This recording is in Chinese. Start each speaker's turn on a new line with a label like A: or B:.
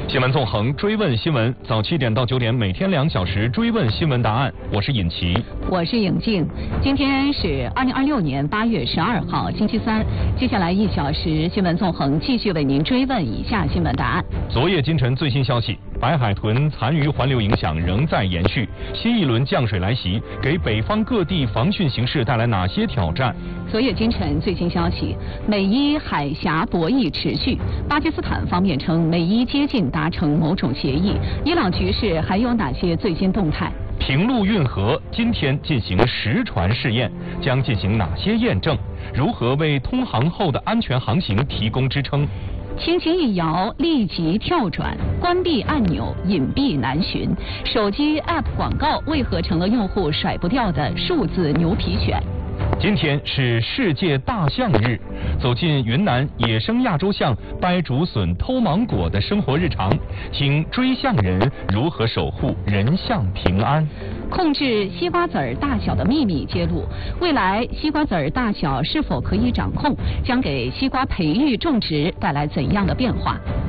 A: 新闻纵横，追问新闻，早7点到9点，每天2小时追问新闻答案。我是尹奇，
B: 我是颖静。今天是2026年8月12号，星期三。接下来1小时，新闻纵横继续为您追问以下新闻答案。
A: 昨夜今晨最新消息，白海豚残余环流影响仍在延续，新一轮降水来袭，给北方各地防汛形势带来哪些挑战？
B: 昨夜今晨最新消息，美伊海峡博弈持续，巴基斯坦方面称美伊接近达成某种协议，伊朗局势还有哪些最新动态？
A: 平陆运河今天进行实船试验，将进行哪些验证？如何为通航后的安全航行提供支撑？
B: 轻轻一摇，立即跳转，关闭按钮隐蔽难寻。手机 App 广告为何成了用户甩不掉的数字牛皮癣？
A: 今天是世界大象日，走进云南野生亚洲象掰竹笋、偷芒果的生活日常，听追象人如何守护人象平安。
B: 控制西瓜籽儿大小的秘密揭露，未来西瓜籽儿大小是否可以掌控，将给西瓜培育种植带来怎样的变化？